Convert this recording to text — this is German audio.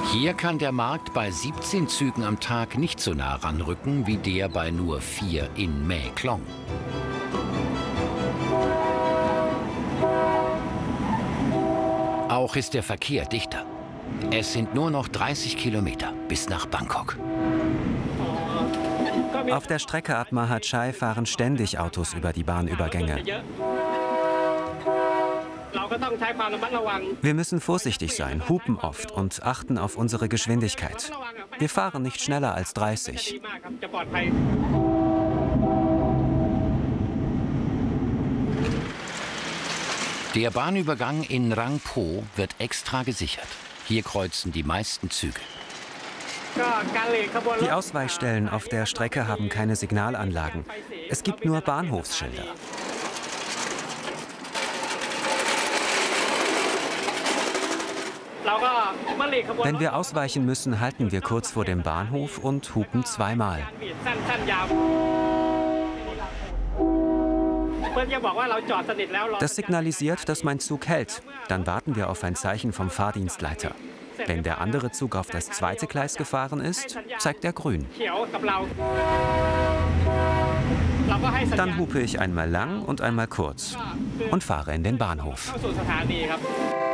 Hier kann der Markt bei 17 Zügen am Tag nicht so nah ranrücken wie der bei nur 4 in Mae Klong. Auch ist der Verkehr dichter. Es sind nur noch 30 Kilometer bis nach Bangkok. Auf der Strecke ab Mahachai fahren ständig Autos über die Bahnübergänge. Wir müssen vorsichtig sein, hupen oft und achten auf unsere Geschwindigkeit. Wir fahren nicht schneller als 30. Der Bahnübergang in Rangpo wird extra gesichert. Hier kreuzen die meisten Züge. Die Ausweichstellen auf der Strecke haben keine Signalanlagen. Es gibt nur Bahnhofsschilder. Wenn wir ausweichen müssen, halten wir kurz vor dem Bahnhof und hupen zweimal. Das signalisiert, dass mein Zug hält. Dann warten wir auf ein Zeichen vom Fahrdienstleiter. Wenn der andere Zug auf das zweite Gleis gefahren ist, zeigt er grün. Dann hupe ich einmal lang und einmal kurz und fahre in den Bahnhof.